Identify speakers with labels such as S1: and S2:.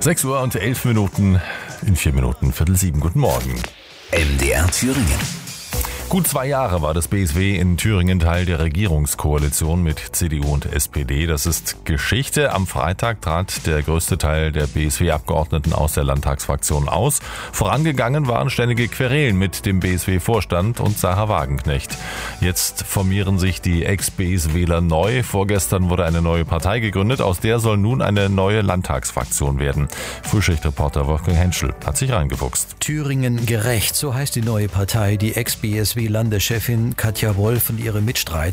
S1: 6 Uhr und 11 Minuten, in 4 Minuten, 6:45. Guten Morgen.
S2: MDR Thüringen.
S1: Gut 2 Jahre war das BSW in Thüringen Teil der Regierungskoalition mit CDU und SPD. Das ist Geschichte. Am Freitag trat der größte Teil der BSW-Abgeordneten aus der Landtagsfraktion aus. Vorangegangen waren ständige Querelen mit dem BSW-Vorstand und Sarah Wagenknecht. Jetzt formieren sich die Ex-BSWler neu. Vorgestern wurde eine neue Partei gegründet. Aus der soll nun eine neue Landtagsfraktion werden. Frühschichtreporter Wolfgang Henschel hat sich reingefuchst.
S3: Thüringen gerecht, so heißt die neue Partei. Die Ex-BSW-Landeschefin Katja Wolf und ihre Mitstreiter